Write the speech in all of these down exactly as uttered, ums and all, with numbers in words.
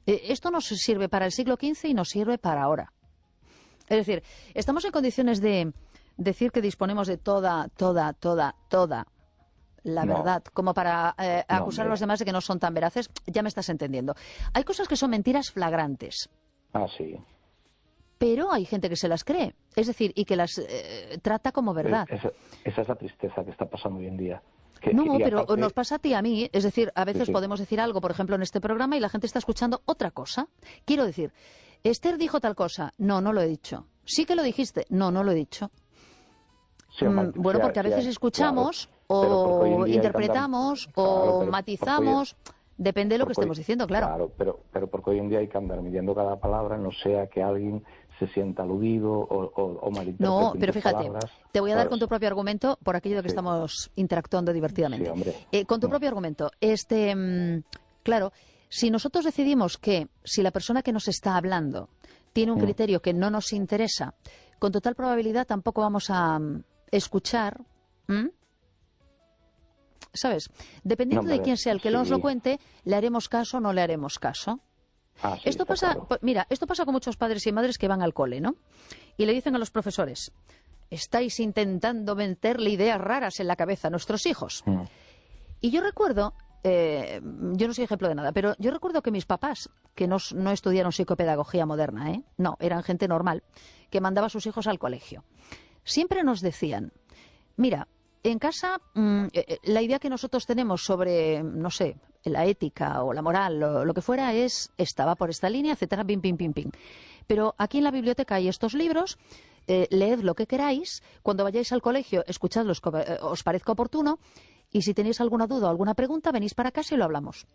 Eh, esto nos sirve para el siglo quince y nos sirve para ahora. Es decir, estamos en condiciones de decir que disponemos de toda, toda, toda, toda la No. verdad, como para eh, No, acusar a hombre. los demás de que no son tan veraces. Ya me estás entendiendo. Hay cosas que son mentiras flagrantes. Ah, sí. Pero hay gente que se las cree, es decir, y que las eh, trata como verdad. Esa, esa es la tristeza que está pasando hoy en día. Que, No, y pero aparte, nos pasa a ti y a mí, es decir, a veces sí, sí. podemos decir algo, por ejemplo, en este programa y la gente está escuchando otra cosa. Quiero decir, Esther dijo tal cosa, no, no lo he dicho. Sí que lo dijiste, no, no lo he dicho. Sí, Mm, mal- bueno, sí, porque a sí, veces hay- escuchamos claro, pero porque hoy en o día hay tanta- interpretamos claro, o pero porque hoy- matizamos, depende de lo que porque hoy- estemos diciendo, claro. Claro, pero, pero porque hoy en día hay que andar midiendo cada palabra, no sea que alguien se sienta aludido o, o, o malinterprete No, pero tus fíjate, palabras, te voy a dar ¿sabes? con tu propio argumento por aquello de que Sí. estamos interactuando divertidamente. Sí, hombre. Eh, con tu Mm. propio argumento, este, mm, claro, si nosotros decidimos que si la persona que nos está hablando tiene un Mm. criterio que no nos interesa, con total probabilidad tampoco vamos a mm, escuchar, ¿m? ¿sabes? Dependiendo No, de hombre, quién sea el que sí. nos lo cuente, le haremos caso o no le haremos caso. Ah, sí, Esto está pasa, claro. pues, mira, esto pasa con muchos padres y madres que van al cole, ¿no? Y le dicen a los profesores, estáis intentando meterle ideas raras en la cabeza a nuestros hijos. Mm. Y yo recuerdo, eh, yo no soy ejemplo de nada, pero yo recuerdo que mis papás, que no, no estudiaron psicopedagogía moderna, ¿eh? No, eran gente normal, que mandaba a sus hijos al colegio, siempre nos decían, mira, en casa mmm, eh, la idea que nosotros tenemos sobre, no sé, la ética o la moral o lo que fuera es, esta, va por esta línea, etcétera, pim, pim, pim, pim. Pero aquí en la biblioteca hay estos libros, eh, leed lo que queráis, cuando vayáis al colegio escuchadlos, eh, os parezca oportuno, y si tenéis alguna duda o alguna pregunta, venís para casa y lo hablamos.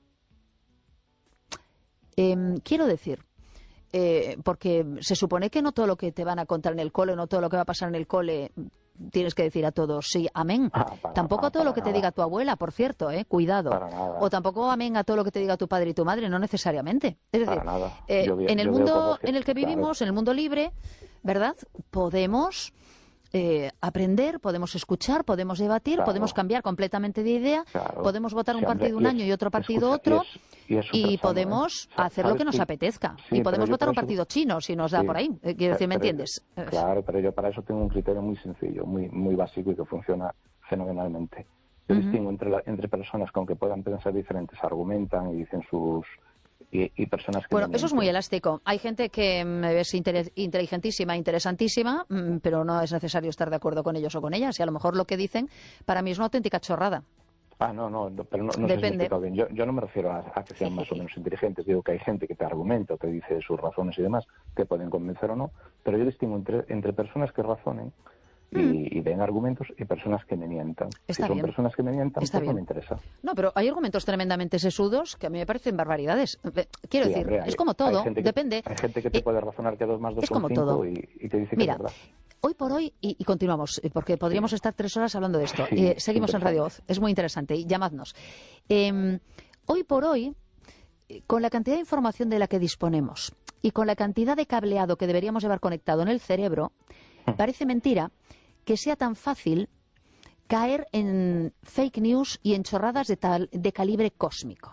Eh, quiero decir, eh, porque se supone que no todo lo que te van a contar en el cole, no todo lo que va a pasar en el cole, tienes que decir a todos sí, amén. Ah, para- Tampoco a todo para lo que te nada. diga tu abuela, por cierto, eh, cuidado. Para nada. O tampoco amén a todo lo que te diga tu padre y tu madre, no necesariamente. Es decir, Para nada. eh, Yo ve- en el yo veo mundo cosas que- en el que claro. vivimos, en el mundo libre, ¿verdad? Podemos eh, aprender, podemos escuchar, podemos debatir, Claro. podemos cambiar completamente de idea, Claro. podemos votar un Sí, hombre, partido un y es- año y otro partido escucha, otro, y es- y es y súper sano, podemos ¿eh? Sa- hacer lo ¿sabes que nos qué? apetezca. Sí, Y podemos pero yo votar por un eso- partido chino, si nos da Sí. por ahí. Eh, Quiero decir, ¿me Pero- entiendes? Eh, Claro, pero yo para eso tengo un criterio muy sencillo, muy muy básico y que funciona fenomenalmente. Yo Ujú. distingo entre, la- entre personas con que puedan pensar diferentes, argumentan y dicen sus... Y, y personas que Bueno, no eso es muy mienten. elástico. Hay gente que mm, es inter- inteligentísima, interesantísima, mm, pero no es necesario estar de acuerdo con ellos o con ellas. Y a lo mejor lo que dicen para mí es una auténtica chorrada. Ah, no, no, no, pero no, no sé si me he Depende. explicado bien. Yo, yo no me refiero a, a que sean más o menos inteligentes. Digo que hay gente que te argumenta o te dice sus razones y demás, que pueden convencer o no, pero yo distingo entre, entre personas que razonen y, y den argumentos y personas que me mientan. Está si son bien. personas que me mientan, Está pues no bien. me interesa. No, pero hay argumentos tremendamente sesudos que a mí me parecen barbaridades. Eh, Quiero Sí, decir, hombre, hay- es como hay todo, gente que- depende. Hay gente que te Eh, puede razonar que dos más dos es son como cinco todo. y, y te dice que Mira, es verdad. hoy por hoy, y, y continuamos, eh, porque podríamos estar tres horas hablando de esto. Sí, Eh, seguimos en interesante. Radio Voz, es muy interesante, y llamadnos. Eh, hoy por hoy, eh, con la cantidad de información de la que disponemos y con la cantidad de cableado que deberíamos llevar conectado en el cerebro, parece mentira que sea tan fácil caer en fake news y en chorradas de, tal, de calibre cósmico.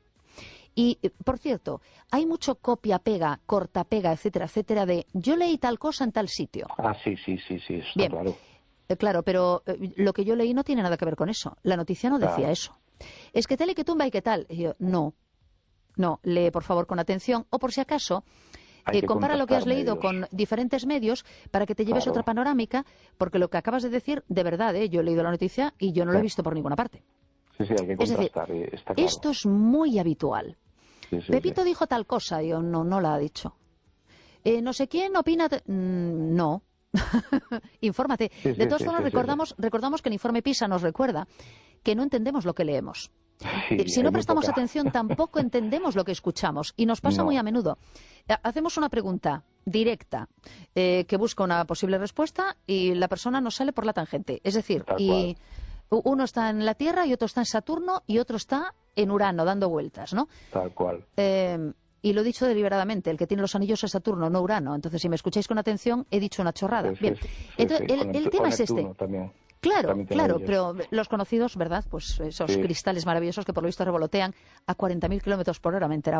Y, eh, por cierto, hay mucho copia-pega, corta-pega, etcétera, etcétera, de yo leí tal cosa en tal sitio. Ah, sí, sí, sí, sí, está Bien. claro. Eh, claro, pero eh, lo que yo leí no tiene nada que ver con eso. La noticia no decía Claro. eso. Es que tal y que tumba y que tal. Y yo, no. No, lee por favor con atención. O por si acaso, Hay eh, que compara lo que has contrastar leído medios. con diferentes medios para que te lleves Claro. otra panorámica, porque lo que acabas de decir, de verdad, ¿eh? Yo he leído la noticia y yo no lo he Sí. visto por ninguna parte. Sí, sí, hay que Es decir, contrastar, y está claro. esto es muy habitual. Sí, sí, Pepito sí. dijo tal cosa, y yo no, no la ha dicho. Eh, no sé quién opina... t- Mm, no. Infórmate. Sí, de sí, todas sí, formas, sí, sí, recordamos, recordamos que el informe PISA nos recuerda que no entendemos lo que leemos. Sí, Eh, si hay no muy prestamos poca- atención, tampoco entendemos lo que escuchamos. Y nos pasa No. muy a menudo. Eh, Hacemos una pregunta directa eh, que busca una posible respuesta y la persona nos sale por la tangente. Es decir, Tal y u- uno está en la Tierra y otro está en Saturno y otro está en Urano dando vueltas, ¿no? Tal cual. Eh, y lo he dicho deliberadamente, el que tiene los anillos es Saturno, no Urano. Entonces, si me escucháis con atención, he dicho una chorrada. Sí, sí, Bien, sí, sí, entonces, sí. el, Con el Neptu- tema con es este. Neptuno también. Claro, También tiene claro, ellos. pero los conocidos, ¿verdad? Pues esos Sí. cristales maravillosos que por lo visto revolotean a cuarenta mil kilómetros por hora, me he enterado.